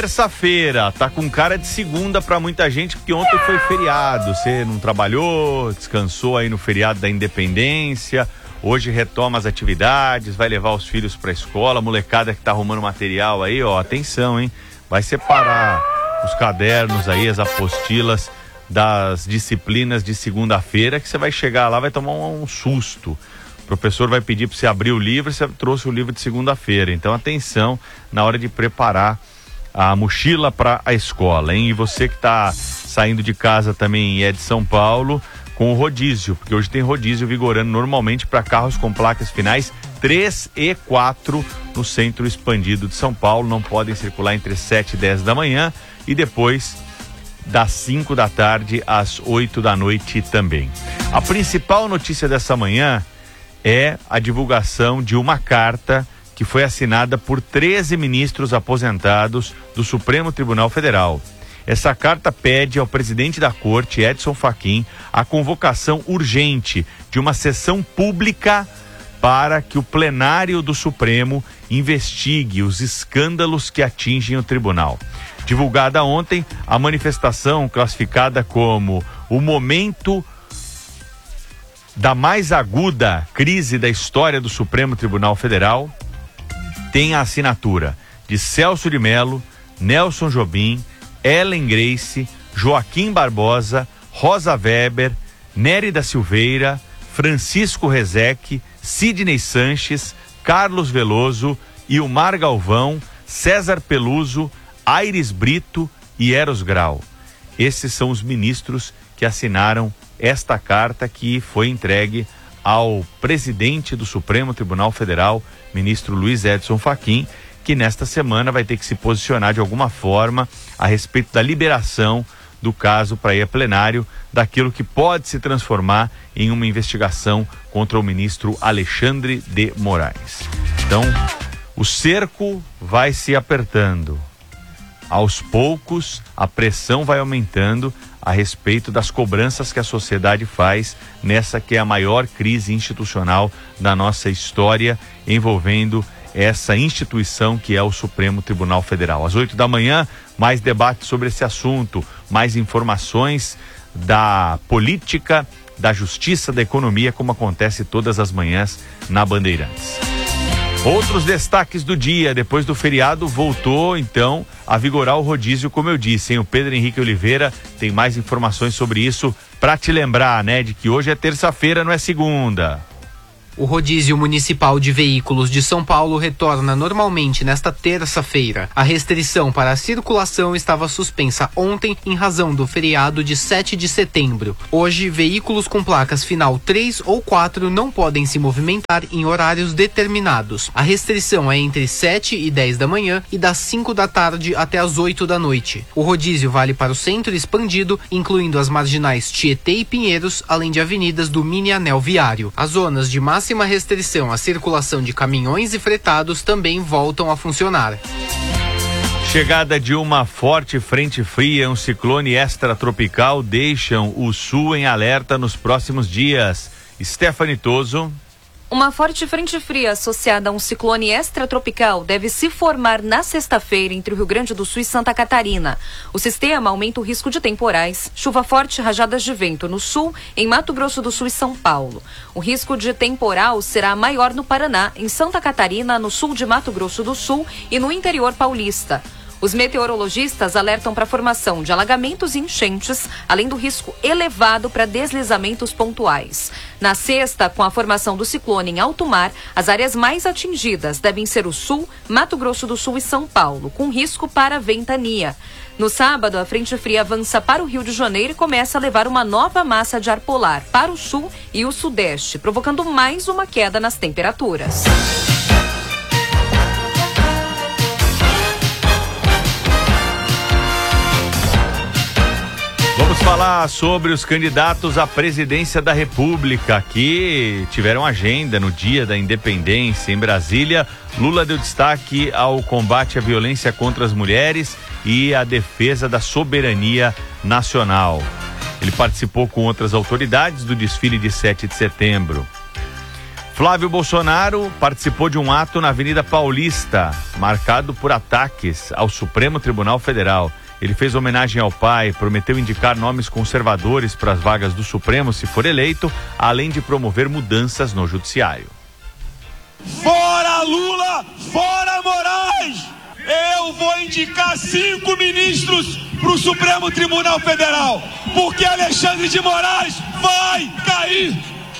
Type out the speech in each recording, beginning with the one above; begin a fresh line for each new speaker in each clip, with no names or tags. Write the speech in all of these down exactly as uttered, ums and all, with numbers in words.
Terça-feira, tá com cara de segunda pra muita gente, porque ontem foi feriado. Você não trabalhou, descansou aí no feriado da Independência. Hoje retoma as atividades, vai levar os filhos pra escola. A molecada que tá arrumando material aí, ó, atenção, hein? Vai separar os cadernos aí, as apostilas das disciplinas de segunda-feira, que você vai chegar lá, vai tomar um, um susto. O professor vai pedir para você abrir o livro, você trouxe o livro de segunda-feira. Então, atenção na hora de preparar a mochila para a escola, hein? E você que está saindo de casa também é de São Paulo, com o rodízio, porque hoje tem rodízio vigorando normalmente para carros com placas finais três e quatro no centro expandido de São Paulo. Não podem circular entre sete e dez da manhã e depois das cinco da tarde às oito da noite também. A principal notícia dessa manhã é a divulgação de uma carta que foi assinada por treze ministros aposentados do Supremo Tribunal Federal. Essa carta pede ao presidente da Corte, Edson Fachin, a convocação urgente de uma sessão pública para que o plenário do Supremo investigue os escândalos que atingem o tribunal. Divulgada ontem, a manifestação, classificada como o momento da mais aguda crise da história do Supremo Tribunal Federal, tem a assinatura de Celso de Mello, Nelson Jobim, Ellen Grace, Joaquim Barbosa, Rosa Weber, Nery da Silveira, Francisco Rezec, Sidney Sanches, Carlos Veloso, Ilmar Galvão, César Peluso, Aires Brito e Eros Grau. Esses são os ministros que assinaram esta carta que foi entregue ao presidente do Supremo Tribunal Federal, ministro Luiz Edson Fachin, que nesta semana vai ter que se posicionar de alguma forma a respeito da liberação do caso para ir a plenário, daquilo que pode se transformar em uma investigação contra o ministro Alexandre de Moraes. Então, o cerco vai se apertando. Aos poucos, a pressão vai aumentando a respeito das cobranças que a sociedade faz nessa que é a maior crise institucional da nossa história, envolvendo essa instituição que é o Supremo Tribunal Federal. Às oito da manhã, mais debate sobre esse assunto, mais informações da política, da justiça, da economia, como acontece todas as manhãs na Bandeirantes. Outros destaques do dia: depois do feriado voltou então a vigorar o rodízio, como eu disse, hein? O Pedro Henrique Oliveira tem mais informações sobre isso para te lembrar, né, de que hoje é terça-feira, não é segunda.
O rodízio municipal de veículos de São Paulo retorna normalmente nesta terça-feira. A restrição para a circulação estava suspensa ontem em razão do feriado de sete de setembro. Hoje, veículos com placas final três ou quatro não podem se movimentar em horários determinados. A restrição é entre sete e dez da manhã e das cinco da tarde até as oito da noite. O rodízio vale para o centro expandido, incluindo as marginais Tietê e Pinheiros, além de avenidas do mini anel viário. As zonas de máxima máxima restrição à circulação de caminhões e fretados também voltam a funcionar.
Chegada de uma forte frente fria e um ciclone extratropical deixam o sul em alerta nos próximos dias. Stephanie Toso.
Uma forte frente fria associada a um ciclone extratropical deve se formar na sexta-feira entre o Rio Grande do Sul e Santa Catarina. O sistema aumenta o risco de temporais, chuva forte e rajadas de vento no sul, em Mato Grosso do Sul e São Paulo. O risco de temporal será maior no Paraná, em Santa Catarina, no sul de Mato Grosso do Sul e no interior paulista. Os meteorologistas alertam para a formação de alagamentos e enchentes, além do risco elevado para deslizamentos pontuais. Na sexta, com a formação do ciclone em alto mar, as áreas mais atingidas devem ser o sul, Mato Grosso do Sul e São Paulo, com risco para ventania. No sábado, a frente fria avança para o Rio de Janeiro e começa a levar uma nova massa de ar polar para o sul e o sudeste, provocando mais uma queda nas temperaturas.
Vamos falar sobre os candidatos à presidência da República que tiveram agenda no dia da independência em Brasília. Lula deu destaque ao combate à violência contra as mulheres e à defesa da soberania nacional. Ele participou com outras autoridades do desfile de sete de setembro. Flávio Bolsonaro participou de um ato na Avenida Paulista, marcado por ataques ao Supremo Tribunal Federal. Ele fez homenagem ao pai, prometeu indicar nomes conservadores para as vagas do Supremo se for eleito, além de promover mudanças no judiciário.
Fora Lula, fora Moraes! Eu vou indicar cinco ministros para o Supremo Tribunal Federal, porque Alexandre de Moraes vai cair.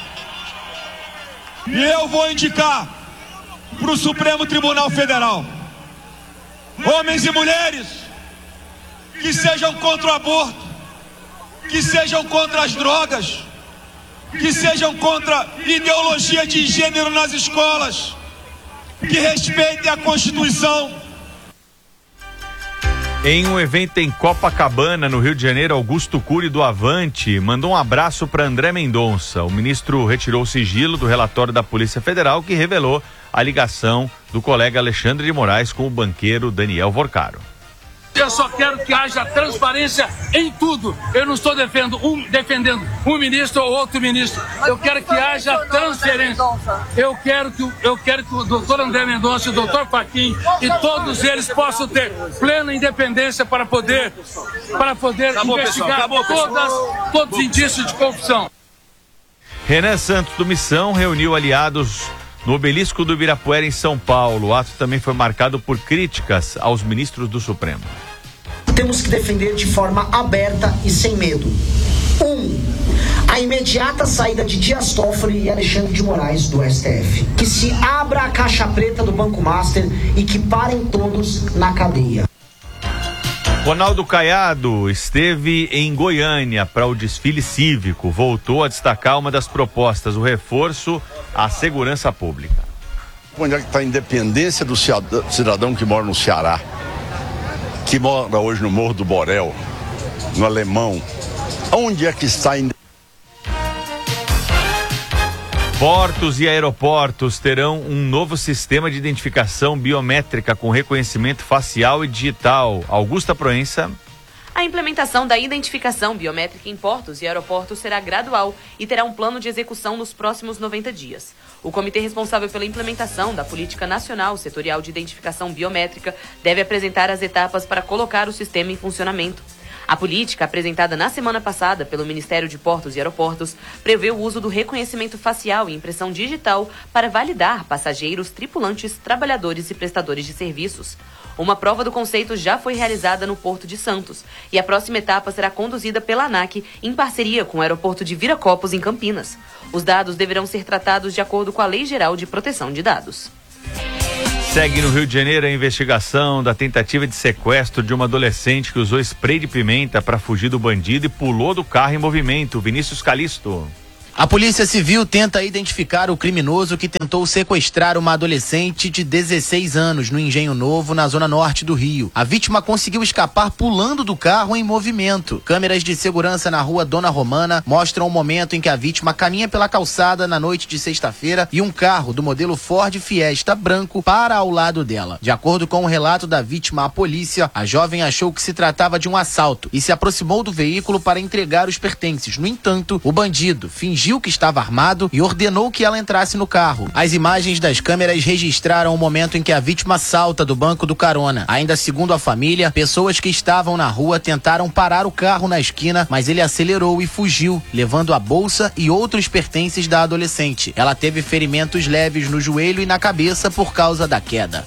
E eu vou indicar para o Supremo Tribunal Federal homens e mulheres que sejam contra o aborto, que sejam contra as drogas, que sejam contra ideologia de gênero nas escolas, que respeitem a Constituição.
Em um evento em Copacabana, no Rio de Janeiro, Augusto Cury do Avante mandou um abraço para André Mendonça. O ministro retirou o sigilo do relatório da Polícia Federal que revelou a ligação do colega Alexandre de Moraes com o banqueiro Daniel Vorcaro.
Eu só quero que haja transparência em tudo. Eu não estou defendendo um, defendendo um ministro ou outro ministro. Eu quero que haja transferência. Eu quero que, eu quero que o doutor André Mendonça e o doutor Fachin e todos eles possam ter plena independência para poder, para poder Acabou, investigar Acabou, todas, todos os indícios de corrupção.
Renan Santos do Missão reuniu aliados no Obelisco do Ibirapuera, em São Paulo. O ato também foi marcado por críticas aos ministros do Supremo.
Temos que defender de forma aberta e sem medo. Um, a imediata saída de Dias Toffoli e Alexandre de Moraes do S T F. Que se abra a caixa preta do Banco Master e que parem todos na cadeia.
Ronaldo Caiado esteve em Goiânia para o desfile cívico. Voltou a destacar uma das propostas, o reforço à segurança pública.
Onde é que está a independência do cidadão que mora no Ceará, que mora hoje no Morro do Borel, no Alemão? Onde é que está a independência?
Portos e aeroportos terão um novo sistema de identificação biométrica com reconhecimento facial e digital. Augusta Proença.
A implementação da identificação biométrica em portos e aeroportos será gradual e terá um plano de execução nos próximos noventa dias. O comitê responsável pela implementação da Política Nacional Setorial de Identificação Biométrica deve apresentar as etapas para colocar o sistema em funcionamento. A política, apresentada na semana passada pelo Ministério de Portos e Aeroportos, prevê o uso do reconhecimento facial e impressão digital para validar passageiros, tripulantes, trabalhadores e prestadores de serviços. Uma prova do conceito já foi realizada no Porto de Santos e a próxima etapa será conduzida pela ANAC em parceria com o aeroporto de Viracopos, em Campinas. Os dados deverão ser tratados de acordo com a Lei Geral de Proteção de Dados.
Segue no Rio de Janeiro a investigação da tentativa de sequestro de uma adolescente que usou spray de pimenta para fugir do bandido e pulou do carro em movimento. Vinícius Calisto.
A Polícia Civil tenta identificar o criminoso que tentou sequestrar uma adolescente de dezesseis anos no Engenho Novo, na zona norte do Rio. A vítima conseguiu escapar pulando do carro em movimento. Câmeras de segurança na rua Dona Romana mostram o momento em que a vítima caminha pela calçada na noite de sexta-feira e um carro do modelo Ford Fiesta branco para ao lado dela. De acordo com o relato da vítima à polícia, a jovem achou que se tratava de um assalto e se aproximou do veículo para entregar os pertences. No entanto, o bandido fingiu que estava armado e ordenou que ela entrasse no carro. As imagens das câmeras registraram o momento em que a vítima salta do banco do carona. Ainda segundo a família, pessoas que estavam na rua tentaram parar o carro na esquina, mas ele acelerou e fugiu, levando a bolsa e outros pertences da adolescente. Ela teve ferimentos leves no joelho e na cabeça por causa da queda.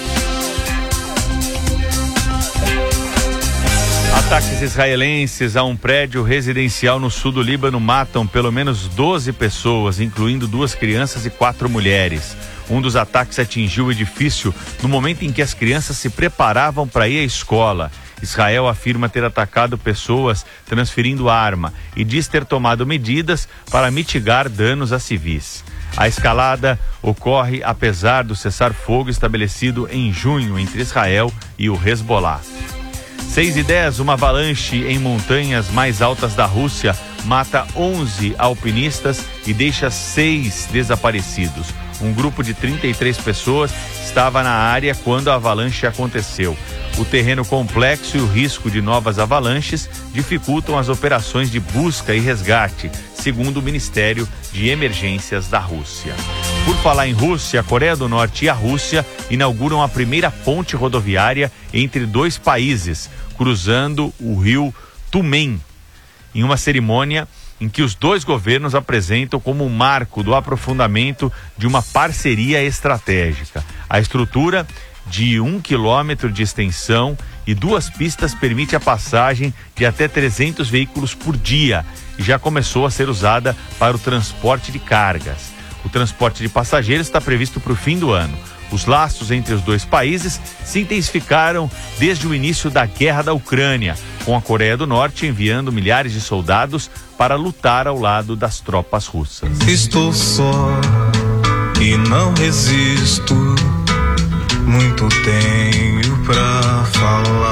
Ataques israelenses a um prédio residencial no sul do Líbano matam pelo menos doze pessoas, incluindo duas crianças e quatro mulheres. Um dos ataques atingiu o edifício no momento em que as crianças se preparavam para ir à escola. Israel afirma ter atacado pessoas transferindo arma e diz ter tomado medidas para mitigar danos a civis. A escalada ocorre apesar do cessar-fogo estabelecido em junho entre Israel e o Hezbollah. seis e dez, uma avalanche em montanhas mais altas da Rússia mata onze alpinistas e deixa seis desaparecidos. Um grupo de trinta e três pessoas estava na área quando a avalanche aconteceu. O terreno complexo e o risco de novas avalanches dificultam as operações de busca e resgate, segundo o Ministério de Emergências da Rússia. Por falar em Rússia, a Coreia do Norte e a Rússia inauguram a primeira ponte rodoviária entre dois países, cruzando o rio Tumen, em uma cerimônia em que os dois governos apresentam como um marco do aprofundamento de uma parceria estratégica. A estrutura de um quilômetro de extensão e duas pistas permite a passagem de até trezentos veículos por dia e já começou a ser usada para o transporte de cargas. O transporte de passageiros está previsto para o fim do ano. Os laços entre os dois países se intensificaram desde o início da guerra da Ucrânia, com a Coreia do Norte enviando milhares de soldados para lutar ao lado das tropas russas.
Estou só e não resisto, muito tenho pra falar.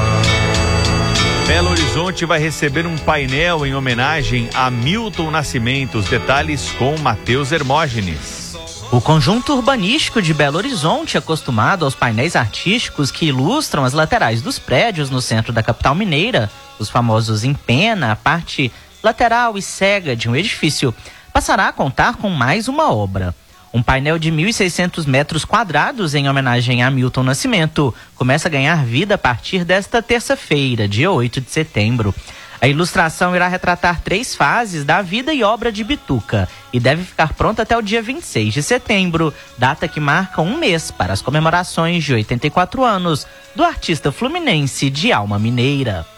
Belo Horizonte vai receber um painel em homenagem a Milton Nascimento. Os detalhes com Matheus Hermógenes.
O conjunto urbanístico de Belo Horizonte, acostumado aos painéis artísticos que ilustram as laterais dos prédios no centro da capital mineira, os famosos em pena, a parte lateral e cega de um edifício, passará a contar com mais uma obra. Um painel de mil e seiscentos metros quadrados em homenagem a Milton Nascimento começa a ganhar vida a partir desta terça-feira, dia oito de setembro. A ilustração irá retratar três fases da vida e obra de Bituca e deve ficar pronta até o dia vinte e seis de setembro, data que marca um mês para as comemorações de oitenta e quatro anos do artista fluminense de alma mineira.